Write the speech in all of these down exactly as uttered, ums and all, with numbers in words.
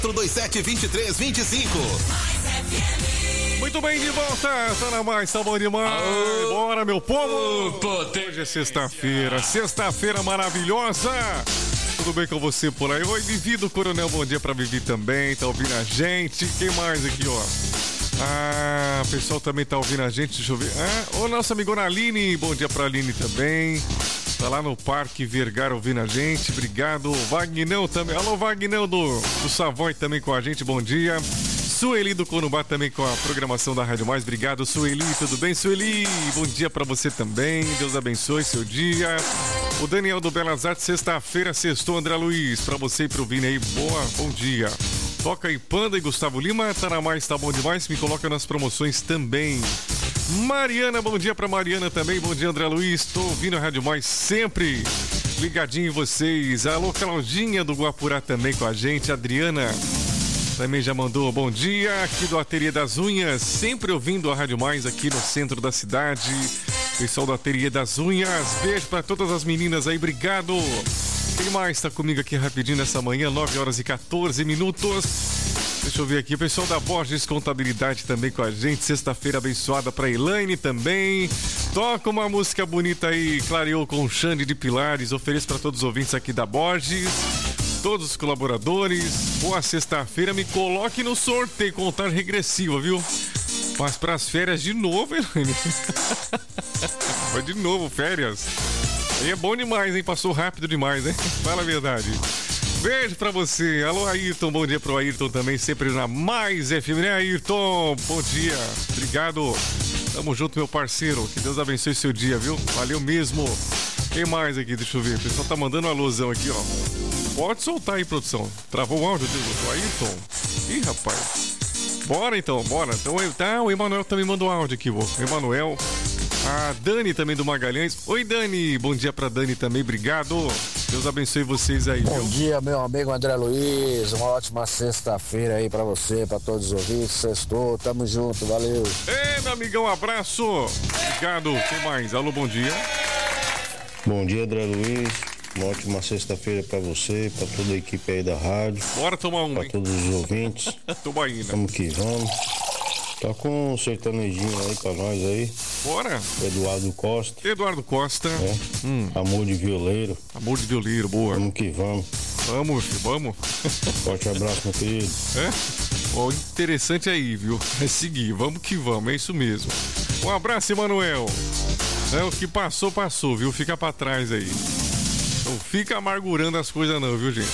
dois sete, dois três, dois cinco. Muito bem, de volta, tá na mais, tá bom demais. Oh, bora, meu povo. Oh, hoje é sexta-feira, sexta-feira maravilhosa. Tudo bem com você por aí? Oi, Vivi do Coronel, bom dia pra Vivi também, tá ouvindo a gente. Quem mais aqui, ó? Ah, o pessoal também tá ouvindo a gente, deixa eu ver. Ah, ô, nossa amigona Aline, bom dia pra Aline também. Tá lá no Parque Vergara ouvindo a gente, obrigado. Vagnão também, alô Vagnão do, do Savoy também com a gente, bom dia. Sueli do Corumbá também com a programação da Rádio Mais, obrigado Sueli, tudo bem Sueli? Bom dia pra você também, Deus abençoe seu dia. O Daniel do Belas Artes, sexta-feira, sextou, André Luiz, pra você e pro Vini aí, boa, bom dia. Toca aí Panda e Gustavo Lima, tá na mais, tá bom demais, me coloca nas promoções também. Mariana, bom dia pra Mariana também, bom dia André Luiz, tô ouvindo a Rádio Mais sempre ligadinho em vocês. Alô Claudinha do Guapurá também com a gente, Adriana também já mandou bom dia, aqui do Ateliê das Unhas, sempre ouvindo a Rádio Mais aqui no centro da cidade. Pessoal do Ateliê das Unhas, beijo pra todas as meninas aí, obrigado. Quem mais tá comigo aqui rapidinho nessa manhã, nove horas e quatorze minutos. Deixa eu ver aqui, o pessoal da Borges Contabilidade também com a gente, sexta-feira abençoada pra Elaine também. Toca uma música bonita aí, Clareou com Xande de Pilares, ofereço pra todos os ouvintes aqui da Borges. Todos os colaboradores, boa sexta-feira, me coloque no sorteio, contagem regressiva, viu? Mas pras férias de novo, Elaine. Vai de novo, férias. Aí é bom demais, hein? Passou rápido demais, hein? Fala a verdade. Beijo pra você. Alô, Ayrton, bom dia pro Ayrton também, sempre na Mais F M, né, Ayrton? Bom dia, obrigado. Tamo junto, meu parceiro. Que Deus abençoe seu dia, viu? Valeu mesmo. Quem mais aqui? Deixa eu ver. O pessoal tá mandando uma alusão aqui, ó. Pode soltar aí, produção. Travou o áudio do Ayrton. Ih, rapaz. Bora então, bora. Então, tá, o Emanuel também mandou áudio aqui, vô. Emanuel. A Dani também do Magalhães. Oi, Dani. Bom dia pra Dani também, obrigado. Deus abençoe vocês aí. Bom viu? dia, meu amigo André Luiz. Uma ótima sexta-feira aí pra você, pra todos os ouvintes. Sextou, tamo junto, valeu. Ei, meu amigão, abraço. Obrigado. Quem mais? Alô, bom dia. Bom dia, André Luiz. Uma ótima sexta-feira pra você, pra toda a equipe aí da rádio. Bora tomar um, pra hein? todos os ouvintes. Toma aí, né? Vamos que vamos. Tá com um sertanejinho aí pra nós aí. Bora. Eduardo Costa. Eduardo Costa. É. Hum. Amor de violeiro. Amor de violeiro, boa. Vamos que vamos. Vamos, filho, vamos. Forte abraço, meu querido. É? Ó, interessante aí, viu? É seguir, vamos que vamos, é isso mesmo. Um abraço, Emanuel. É, o que passou, passou, viu? Fica pra trás aí. Não fica amargurando as coisas não, viu, gente?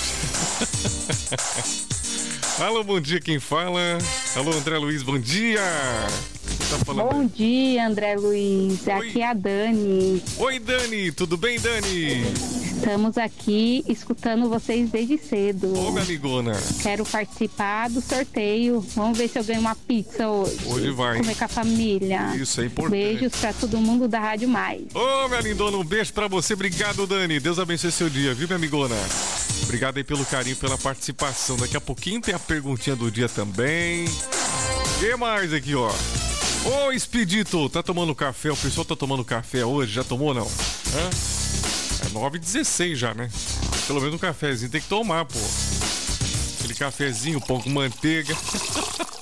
Alô, bom dia, quem fala? Alô, André Luiz, bom dia! Tá falando bom aí? dia, André Luiz. Oi. Aqui é a Dani. Oi, Dani, tudo bem, Dani? Estamos aqui escutando vocês desde cedo. Ô, minha amigona. Quero participar do sorteio. Vamos ver se eu ganho uma pizza hoje. Hoje vai. Comer com a família. Isso é importante. Beijos pra todo mundo da Rádio Mais. Ô, minha lindona, um beijo pra você. Obrigado, Dani. Deus abençoe seu dia, viu, minha amigona? Obrigado aí pelo carinho, pela participação. Daqui a pouquinho tem a perguntinha do dia também. O que mais aqui, ó? Ô, Expedito, tá tomando café? O pessoal tá tomando café hoje? Já tomou, não? Hã? É nove e dezesseis já, né? Pelo menos um cafezinho tem que tomar, pô. Aquele cafezinho, pão com manteiga.